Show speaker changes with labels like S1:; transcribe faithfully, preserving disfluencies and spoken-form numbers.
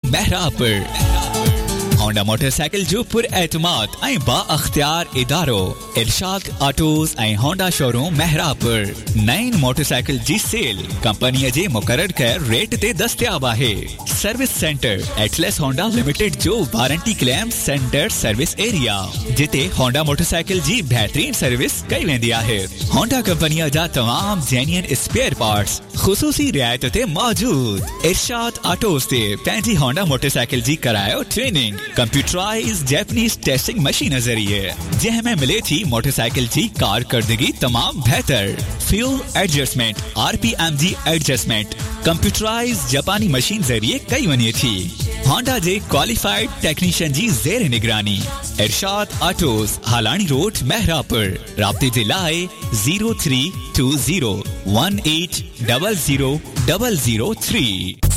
S1: महरापुर। Honda motorcycle जो पुर एतमाद ऐं बा अख्तियार इदारो इरशाद ऑटोज ऐं होंडा शोरूम महरापुर। नईं मोटरसाइकिल जी सेल कंपनी जे मुकर्रर कयल रेट ते दस्तयाब आहे। Service centre Atlas Honda limited जो warranty claim centre service area जिते होंडा मोटरसाइकिल जी बेहतरीन सर्विस कई वेंदी आहे। होंडा कंपनी जा तमाम जेन्युइन स्पेयर पार्ट्स खुसूसी रियायत ते मौजूद। इरशाद ऑटोज ते पंहिंजी होंडा मोटरसाइकिल जी करायो training computerise Japanese testing machine जरिए जंहिंमें मिले थी मोटरसाइकिल जी कारकर्दगी तमाम बेहतर। फ्यूल एडजस्टमेंट आरपीएम जी एडजस्टमेंट कंप्यूटराइज जापानी मशीन जरिए कई वञे थी। होंडा जे क्वालिफाइड टेक्नीशियन जी ज़ेर निगरानी। इरशाद ऑटोज हालानी रोड महरापुर। राब्ते जे लाइ zero three to zero one eight double zero double zero three.